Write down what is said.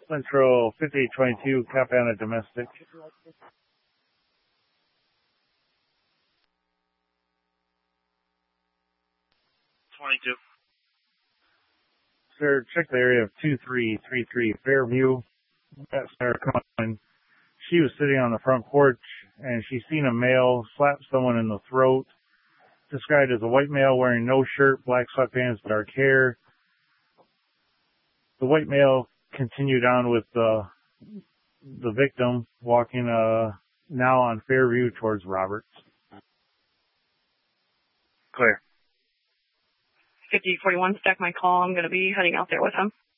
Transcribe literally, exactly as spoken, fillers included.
Central fifty-eight twenty-two, copy on a domestic. twenty-two. Sir, check the area of two three three three Fairview. That's Sarah Cohen. She was sitting on the front porch, and she seen a male slap someone in the throat. Described as a white male wearing no shirt, black sweatpants, dark hair. The white male continued on with the the victim, walking uh, now on Fairview towards Roberts. Clear. fifty forty-one, stack my call. I'm going to be heading out there with him.